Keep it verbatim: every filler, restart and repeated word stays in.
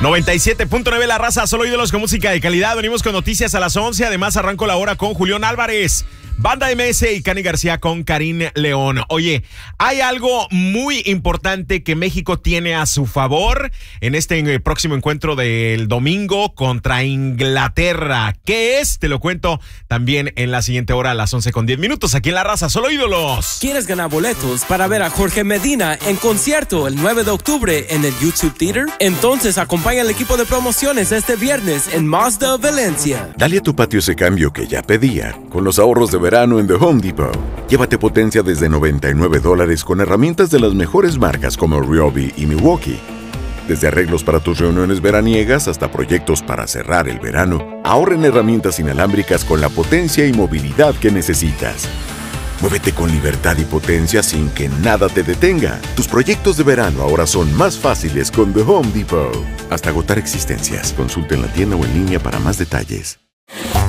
noventa y siete punto nueve La Raza, solo ídolos con música de calidad. Venimos con noticias a las once. Además, arranco la hora con Julián Álvarez, Banda M S y Cani García con Karim León. Oye, hay algo muy importante que México tiene a su favor en este próximo encuentro del domingo contra Inglaterra. ¿Qué es? Te lo cuento también en la siguiente hora a las once con diez minutos aquí en La Raza, solo ídolos. ¿Quieres ganar boletos para ver a Jorge Medina en concierto el nueve de octubre en el YouTube Theater? Entonces acompaña al equipo de promociones este viernes en Mazda Valencia. Dale a tu patio ese cambio que ya pedía con los ahorros de verano en The Home Depot. Llévate potencia desde noventa y nueve dólares con herramientas de las mejores marcas como Ryobi y Milwaukee. Desde arreglos para tus reuniones veraniegas hasta proyectos para cerrar el verano, ahorra en herramientas inalámbricas con la potencia y movilidad que necesitas. Muévete con libertad y potencia sin que nada te detenga. Tus proyectos de verano ahora son más fáciles con The Home Depot. Hasta agotar existencias. Consulta en la tienda o en línea para más detalles.